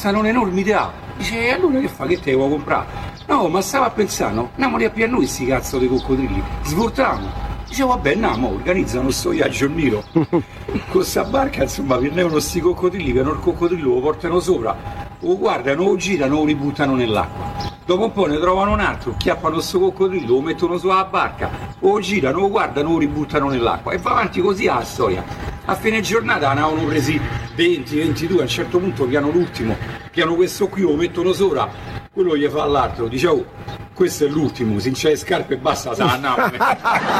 stanno un'enormità. Dice, allora che fa? Che te vuoi comprare? No, ma stava a pensare, no? Andiamo lì a più a noi sti cazzo dei coccodrilli, svoltiamo. Dicevo, vabbè, andiamo, organizzano sto viaggio in Nilo. Con sta barca, insomma, venivano sti coccodrilli, che il coccodrillo lo portano sopra, lo guardano, lo girano, lo ributtano nell'acqua. Dopo un po' ne trovano un altro, chiappano sto coccodrillo, lo mettono sulla barca, lo girano, lo guardano, lo ributtano nell'acqua. E va avanti così la storia. A fine giornata ne avevano presi 20, 22, a un certo punto piano l'ultimo, piano questo qui, lo mettono sopra, quello gli fa all'altro, dice, oh, questo è l'ultimo, se non c'è le scarpe basta, sa,